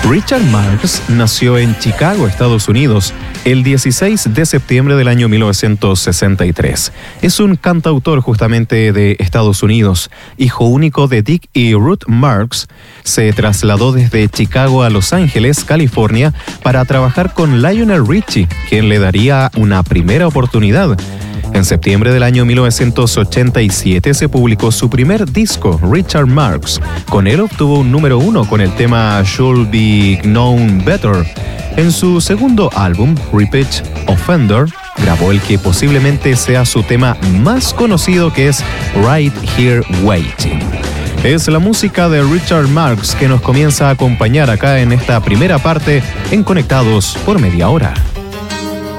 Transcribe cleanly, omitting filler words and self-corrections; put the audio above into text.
Richard Marx nació en Chicago, Estados Unidos, el 16 de septiembre del año 1963. Es un cantautor justamente de Estados Unidos, hijo único de Dick y Ruth Marx. Se trasladó desde Chicago a Los Ángeles, California, para trabajar con Lionel Richie, quien le daría una primera oportunidad. En septiembre del año 1987 se publicó su primer disco, Richard Marx. Con él obtuvo un número 1 con el tema Should Be Known Better. En su segundo álbum, Repeat Offender, grabó el que posiblemente sea su tema más conocido, que es Right Here Waiting. Es la música de Richard Marx que nos comienza a acompañar acá en esta primera parte en Conectados por Media Hora.